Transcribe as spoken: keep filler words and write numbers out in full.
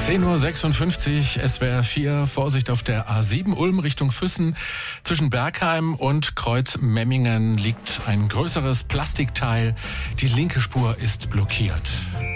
zehn Uhr sechsundfünfzig, S W R vier, Vorsicht auf der A sieben Ulm Richtung Füssen. Zwischen Bergheim und Kreuz Memmingen liegt ein größeres Plastikteil. Die linke Spur ist blockiert.